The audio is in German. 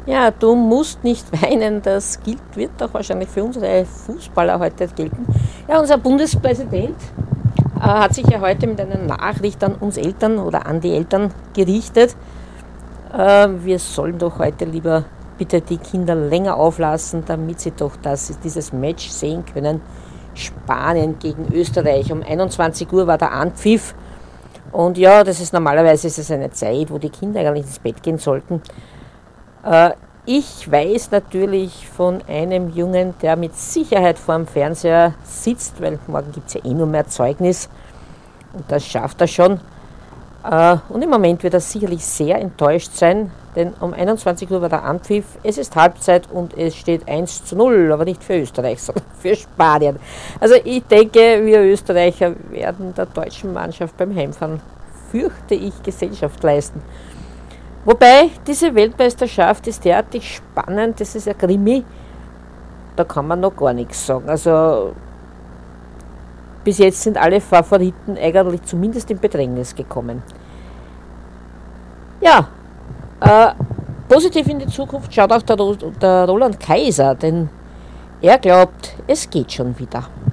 Ja, du musst nicht weinen, das wird auch wahrscheinlich für unsere Fußballer heute gelten. Ja, unser Bundespräsident hat sich ja heute mit einer Nachricht an uns Eltern oder an die Eltern gerichtet. Wir sollen doch heute lieber bitte die Kinder länger auflassen, damit sie doch dieses Match sehen können. Spanien gegen Österreich. Um 21 Uhr war der Anpfiff. Und ja, normalerweise ist es eine Zeit, wo die Kinder eigentlich ins Bett gehen sollten. Ich weiß natürlich von einem Jungen, der mit Sicherheit vor dem Fernseher sitzt, weil morgen gibt es ja eh nur mehr Zeugnis und das schafft er schon. Und im Moment wird er sicherlich sehr enttäuscht sein, denn um 21 Uhr war der Anpfiff, es ist Halbzeit und es steht 1:0, aber nicht für Österreich, sondern für Spanien. Also ich denke, wir Österreicher werden der deutschen Mannschaft beim Heimfahren, fürchte ich, Gesellschaft leisten. Wobei, diese Weltmeisterschaft ist derartig spannend, das ist ein Krimi, da kann man noch gar nichts sagen. Also bis jetzt sind alle Favoriten eigentlich zumindest in Bedrängnis gekommen. Ja, positiv in die Zukunft schaut auch der Roland Kaiser, denn er glaubt, es geht schon wieder.